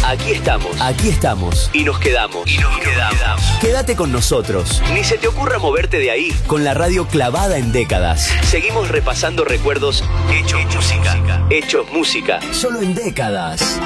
Aquí estamos. Y nos quedamos. Quédate con nosotros. Ni se te ocurra moverte de ahí. Con la radio clavada en décadas. Seguimos repasando recuerdos hechos música. Solo en décadas.